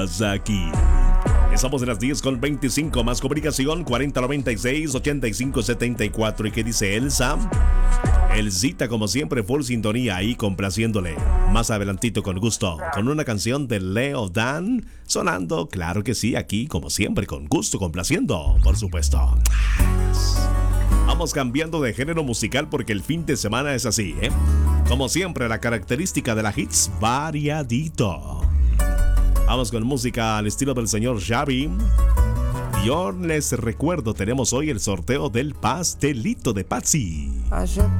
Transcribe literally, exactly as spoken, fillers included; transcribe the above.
aquí. Estamos en las diez con veinticinco, más comunicación cuarenta noventa y seis ochenta y cinco setenta y cuatro. ¿Y qué dice Elsa? Elcita, como siempre, full sintonía ahí complaciéndole. Más adelantito con gusto, con una canción de Leo Dan sonando, claro que sí, aquí como siempre, con gusto, complaciendo, por supuesto. Vamos cambiando de género musical porque el fin de semana es así, ¿eh? Como siempre, la característica de la hits, variadito. Vamos con música al estilo del señor Xavi. Yo les recuerdo, tenemos hoy el sorteo del pastelito de Patsy.